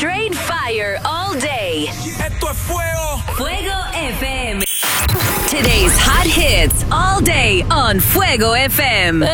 Straight fire all day. Esto es fuego. Fuego FM. Today's hot hits all day on Fuego FM.